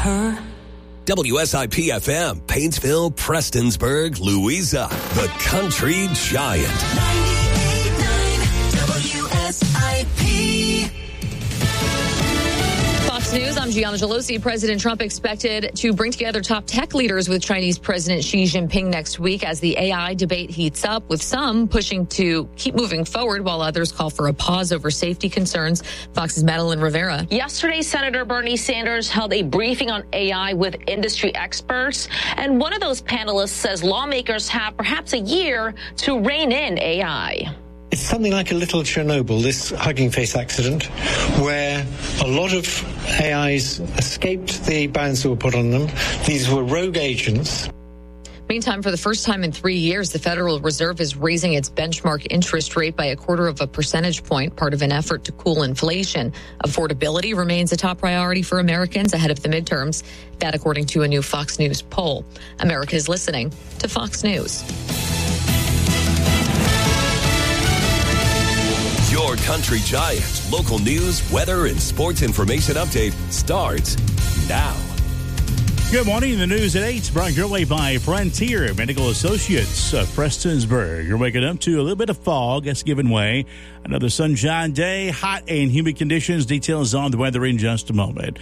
her. WSIP-FM, Paintsville, Prestonsburg, Louisa, the country giant. 98.9 WSIP. Fox News, I'm Gianna Gelosi. President Trump expected to bring together top tech leaders with Chinese President Xi Jinping next week as the AI debate heats up, with some pushing to keep moving forward while others call for a pause over safety concerns. Fox's Madeline Rivera. Yesterday, Senator Bernie Sanders held a briefing on AI with industry experts, and one of those panelists says lawmakers have perhaps a year to rein in AI. It's something like a little Chernobyl, this Hugging Face accident, where a lot of AIs escaped the bans that were put on them. These were rogue agents. Meantime, for the first time in 3 years, the Federal Reserve is raising its benchmark interest rate by 0.25 percentage point, part of an effort to cool inflation. Affordability remains a top priority for Americans ahead of the midterms. That according to a new Fox News poll. America is listening to Fox News. Your country giant. Local news, weather, and sports information update starts now. Good morning. The news at 8 brought your way by Frontier Medical Associates of Prestonsburg. You're waking up to a little bit of fog that's given way. Another sunshine day, hot and humid conditions. Details on the weather in just a moment.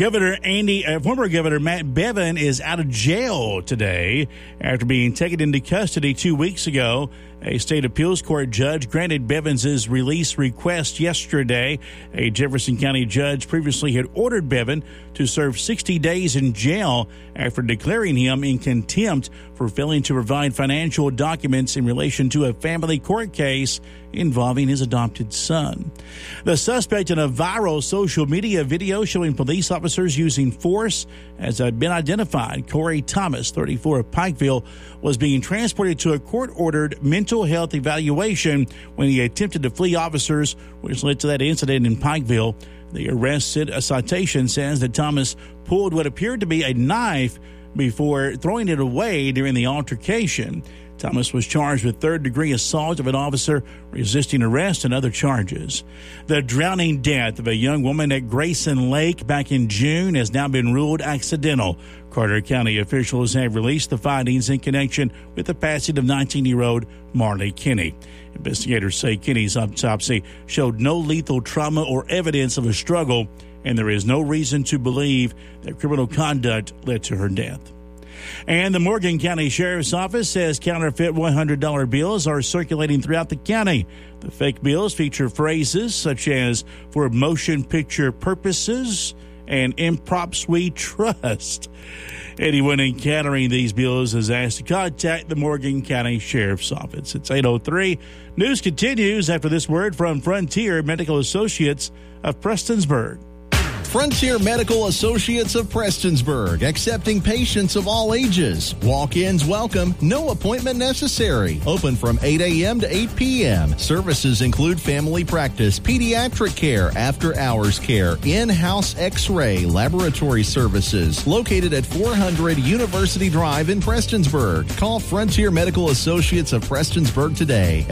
Former Governor Matt Bevin is out of jail today after being taken into custody 2 weeks ago. A state appeals court judge granted Bevin's release request yesterday. A Jefferson County judge previously had ordered Bevin to serve 60 days in jail after declaring him in contempt for failing to provide financial documents in relation to a family court case involving his adopted son. The suspect in a viral social media video showing police officers using force has been identified. Corey Thomas, 34 of Pikeville, was being transported to a court-ordered mental health evaluation when he attempted to flee officers, which led to that incident in Pikeville. The citation says that Thomas pulled what appeared to be a knife before throwing it away during the altercation. Thomas was charged with third-degree assault of an officer, resisting arrest, and other charges. The drowning death of a young woman at Grayson Lake back in June has now been ruled accidental. Carter County officials have released the findings in connection with the passing of 19-year-old Marley Kinney. Investigators say Kinney's autopsy showed no lethal trauma or evidence of a struggle, and there is no reason to believe that criminal conduct led to her death. And the Morgan County Sheriff's Office says counterfeit $100 bills are circulating throughout the county. The fake bills feature phrases such as "for motion picture purposes" and "improps we trust." Anyone encountering these bills is asked to contact the Morgan County Sheriff's Office. It's 8:03. News continues after this word from Frontier Medical Associates of Prestonsburg. Frontier Medical Associates of Prestonsburg, accepting patients of all ages. Walk-ins welcome, no appointment necessary. Open from 8 a.m. to 8 p.m. Services include family practice, pediatric care, after-hours care, in-house x-ray, laboratory services. Located at 400 University Drive in Prestonsburg. Call Frontier Medical Associates of Prestonsburg today,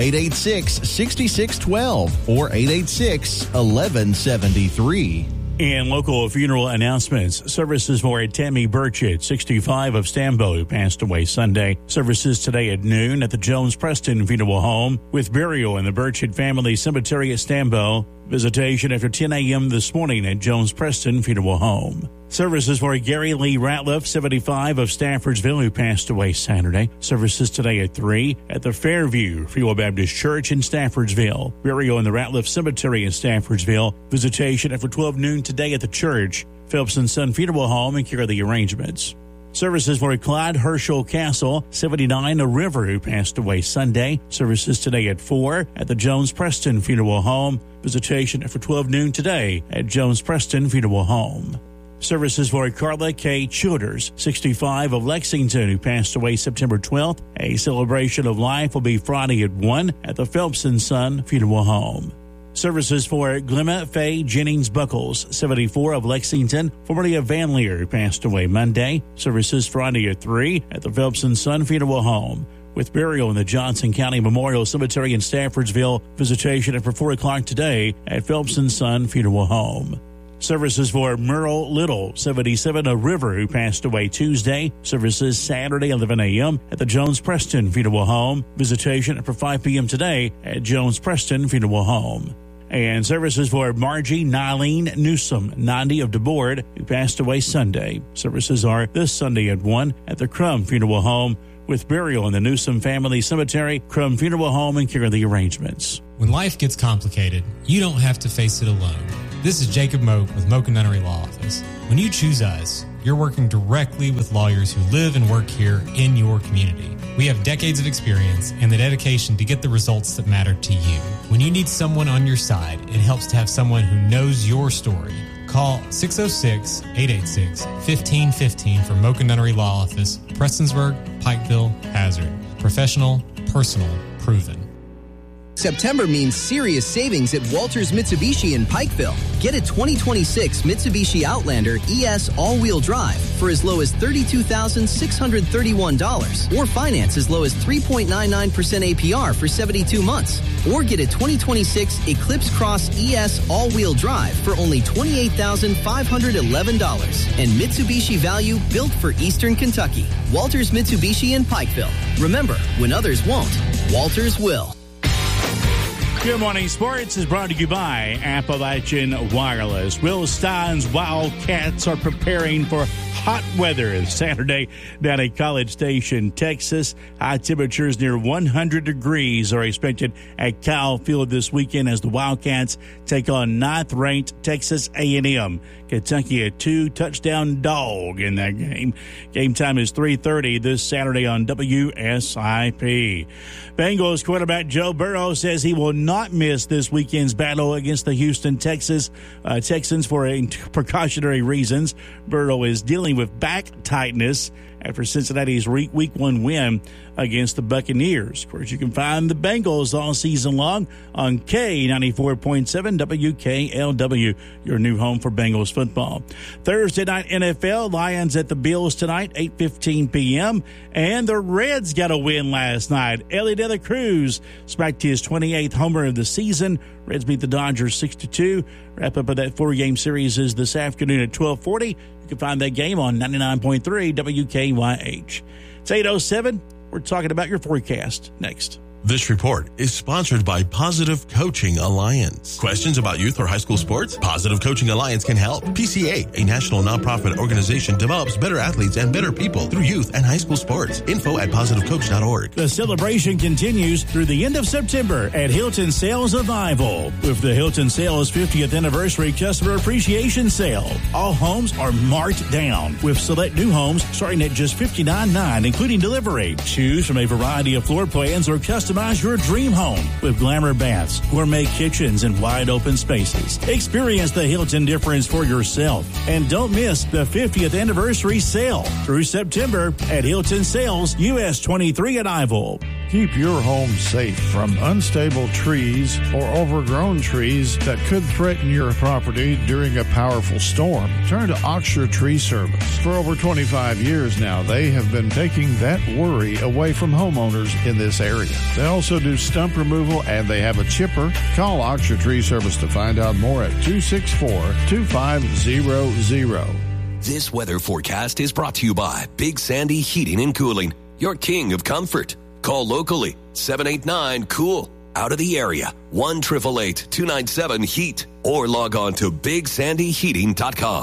886-6612 or 886-1173. And local funeral announcements. Services for Tammy Burchett, 65 of Stambo, who passed away Sunday. Services today at noon at the Jones Preston Funeral Home, with burial in the Burchett Family Cemetery at Stambo. Visitation after 10 a.m. this morning at Jones Preston Funeral Home. Services for Gary Lee Ratliff, 75 of Staffordsville, who passed away Saturday. Services today at 3 at the Fairview Free Baptist Church in Staffordsville. Burial in the Ratliff Cemetery in Staffordsville. Visitation after 12 noon today at the church. Phelps & Son Funeral Home and care of the arrangements. Services for Clyde Herschel Castle, 79 a River, who passed away Sunday. Services today at 4 at the Jones Preston Funeral Home. Visitation after 12 noon today at Jones Preston Funeral Home. Services for Carla K. Childers, 65 of Lexington, who passed away September 12th. A celebration of life will be Friday at 1 at the Phelps & Son Funeral Home. Services for Glemma Faye Jennings Buckles, 74 of Lexington, formerly of Van Leer, who passed away Monday. Services Friday at 3 at the Phelps & Son Funeral Home, with burial in the Johnson County Memorial Cemetery in Staffordsville. Visitation after 4 o'clock today at Phelps & Son Funeral Home. Services for Merle Little, 77, a River, who passed away Tuesday. Services Saturday, 11 a.m. at the Jones Preston Funeral Home. Visitation for 5 p.m. today at Jones Preston Funeral Home. And services for Margie Nylene Newsom, 90, of DeBoard, who passed away Sunday. Services are this Sunday at 1 at the Crum Funeral Home, with burial in the Newsom Family Cemetery, Crum Funeral Home, and care of the arrangements. When life gets complicated, you don't have to face it alone. This is Jacob Moak with Moak & Nunnery Law Office. When you choose us, you're working directly with lawyers who live and work here in your community. We have decades of experience and the dedication to get the results that matter to you. When you need someone on your side, it helps to have someone who knows your story. Call 606-886-1515 for Moak & Nunnery Law Office, Prestonsburg, Pikeville, Hazard. Professional, personal, proven. September means serious savings at Walters Mitsubishi in Pikeville. Get a 2026 Mitsubishi Outlander ES all-wheel drive for as low as $32,631 or finance as low as 3.99% APR for 72 months. Or get a 2026 Eclipse Cross ES all-wheel drive for only $28,511. And Mitsubishi value built for Eastern Kentucky. Walters Mitsubishi in Pikeville. Remember, when others won't, Walters will. Good Morning Sports is brought to you by Appalachian Wireless. Will Stein's Wildcats are preparing for hot weather Saturday down at College Station, Texas. High temperatures near 100 degrees are expected at Kyle Field this weekend as the Wildcats take on 9th-ranked Texas A&M. Kentucky, a 2-touchdown dog in that game. Game time is 3:30 this Saturday on WSIP. Bengals quarterback Joe Burrow says he will not miss this weekend's battle against the Houston Texans for precautionary reasons. Burrow is dealing with back tightness after Cincinnati's Week 1 win against the Buccaneers. Of course, you can find the Bengals all season long on K94.7 WKLW, your new home for Bengals football. Thursday night NFL, Lions at the Bills tonight, 8:15 p.m. And the Reds got a win last night. Ellie De La Cruz smacked his 28th homer of the season. Reds beat the Dodgers 6-2. Wrap up of that 4-game series is this afternoon at 12:40. You can find that game on 99.3 WKYH. It's 8:07. We're talking about your forecast next. This report is sponsored by Positive Coaching Alliance. Questions about youth or high school sports? Positive Coaching Alliance can help. PCA, a national nonprofit organization, develops better athletes and better people through youth and high school sports. Info at positivecoach.org. The celebration continues through the end of September at Hilton Sales Revival with the Hilton Sales 50th Anniversary Customer Appreciation Sale. All homes are marked down with select new homes starting at just $59.9, including delivery. Choose from a variety of floor plans or customize your dream home with glamour baths, gourmet kitchens, and wide open spaces. Experience the Hilton difference for yourself. And don't miss the 50th Anniversary Sale through September at Hilton Sales US 23 at Iville. Keep your home safe from unstable trees or overgrown trees that could threaten your property during a powerful storm. Turn to Oxshire Tree Service. For over 25 years now, they have been taking that worry away from homeowners in this area. They also do stump removal and they have a chipper. Call Oxshire Tree Service to find out more at 264-2500. This weather forecast is brought to you by Big Sandy Heating and Cooling, your king of comfort. Call locally, 789-COOL. Out of the area, 1-888-297-HEAT. Or log on to BigSandyHeating.com.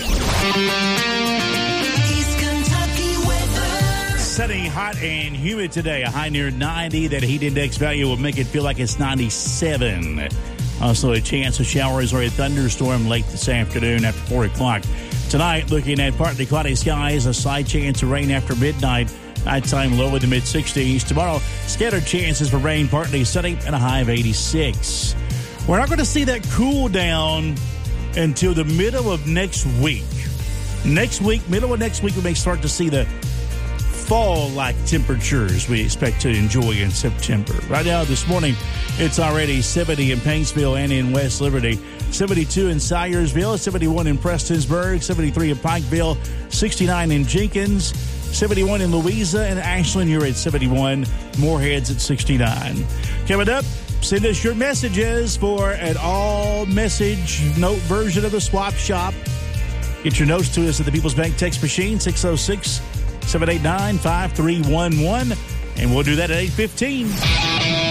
East Kentucky weather. Sunny, hot, and humid today. A high near 90. That heat index value will make it feel like it's 97. Also, a chance of showers or a thunderstorm late this afternoon after 4 o'clock. Tonight, looking at partly cloudy skies, a slight chance of rain after midnight. Nighttime low in the mid-60s. Tomorrow, scattered chances for rain, partly sunny, and a high of 86. We're not going to see that cool down until the middle of next week. Middle of next week, we may start to see the fall-like temperatures we expect to enjoy in September. Right now, this morning, it's already 70 in Paintsville and in West Liberty, 72 in Syersville, 71 in Prestonsburg, 73 in Pikeville, 69 in Jenkins, 71 in Louisa, and Ashland, you're at 71. Morehead's at 69. Coming up, Send us your messages for an all-message note version of the Swap Shop. Get your notes to us at the People's Bank text machine, 606-789-5311, and we'll do that at 8:15.